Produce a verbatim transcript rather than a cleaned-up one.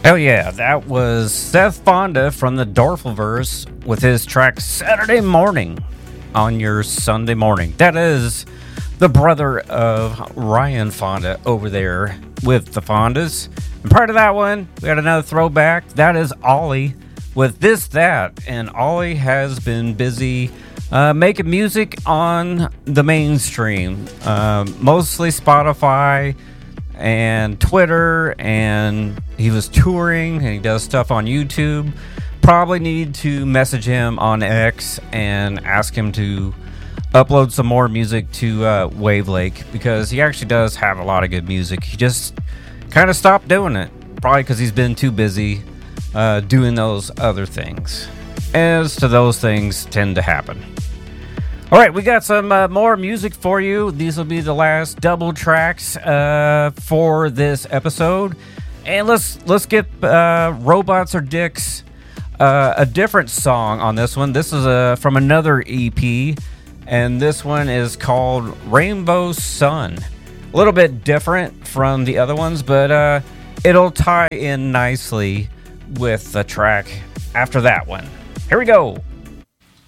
Oh yeah, that was Seth Fonda from the Dorfleverse with his track Saturday Morning on your Sunday morning. That is the brother of Ryan Fonda over there with the Fondas. And part of that one, we got another throwback. That is Ollie with This That. And Ollie has been busy uh, making music on the mainstream, uh, mostly Spotify and Twitter, and he was touring and he does stuff on YouTube. Probably need to message him on X and ask him to upload some more music to uh, Wavelake, because he actually does have a lot of good music. He just kind of stopped doing it, probably because he's been too busy uh, doing those other things, as to those things tend to happen. All right, we got some uh, more music for you. These will be the last double tracks uh, for this episode, and let's let's get uh, Robots or Dicks uh, a different song on this one. This is uh, from another E P, and this one is called Rainbow Sun. A little bit different from the other ones, but uh, it'll tie in nicely with the track after that one. Here we go.